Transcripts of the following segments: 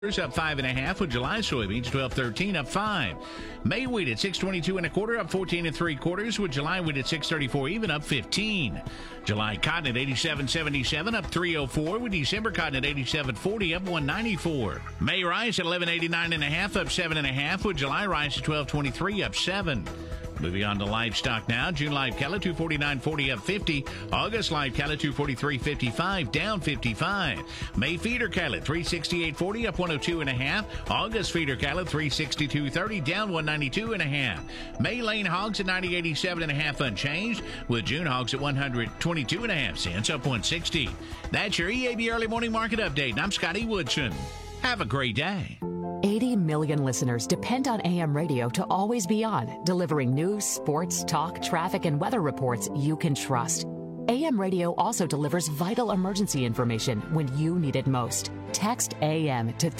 Up 5.5 with July soybeans 12.13 up 5. May wheat at 6.22 1/4 up 14 3/4 with July wheat at 6.34 even up 15. July cotton at 87.77 up 3.04 with December cotton at 87.40 up 1.94. May rice at 11.89 1/2 up 7.5 with July rice at 12.23 up 7. Moving on to livestock now. June live cattle 249.40 up 50. August live cattle 243.55 down 55. May feeder cattle 368.40 up 102 1/2. August feeder cattle 362.30 down 192 1/2. May lane hogs at 90.87 1/2 unchanged, with June hogs at 122 1/2 cents up 160. That's your EAB early morning market update. I'm Scotty Woodson. Have a great day. 80 million listeners depend on AM radio to always be on, delivering news, sports, talk, traffic, and weather reports you can trust. AM radio also delivers vital emergency information when you need it most. Text AM to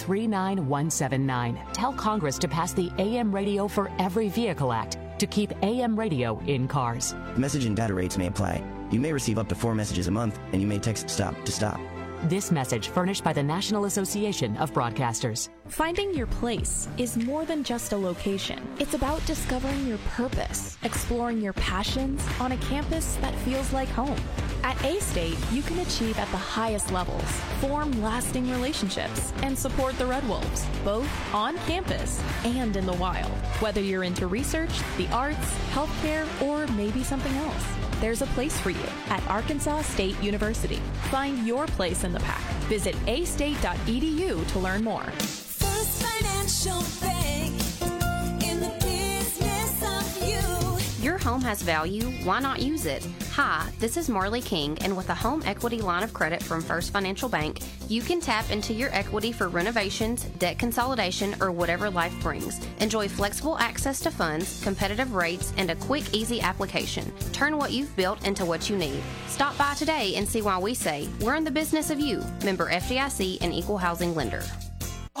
39179. Tell Congress to pass the AM Radio for Every Vehicle Act to keep AM radio in cars. Message and data rates may apply. You may receive up to 4 messages a month, and you may text STOP to stop. This message furnished by the National Association of Broadcasters. Finding your place is more than just a location. It's about discovering your purpose, exploring your passions on a campus that feels like home. At A-State, you can achieve at the highest levels, form lasting relationships, and support the Red Wolves, both on campus and in the wild. Whether you're into research, the arts, healthcare, or maybe something else, there's a place for you at Arkansas State University. Find your place in the pack. Visit astate.edu to learn more. First Financial Bank, in the business of you. Your home has value. Why not use it? Hi, this is Marley King, and with a home equity line of credit from First Financial Bank, you can tap into your equity for renovations, debt consolidation, or whatever life brings. Enjoy flexible access to funds, competitive rates, and a quick, easy application. Turn what you've built into what you need. Stop by today and see why we say we're in the business of you. Member FDIC and Equal Housing Lender.